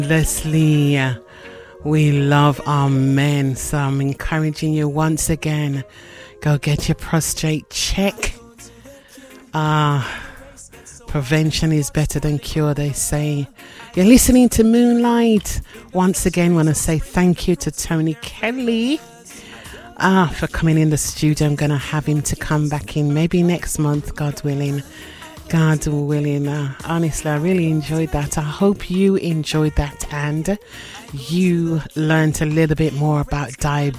Leslie, we love our men, so I'm encouraging you once again, go get your prostate check. Prevention is better than cure, they say. You're listening to Moonlight. Once again, want to say thank you to Tony Kelly for coming in the studio. I'm going to have him to come back in maybe next month, God willing. God willing. Honestly, I really enjoyed that. I hope you enjoyed that and you learned a little bit more about diabetes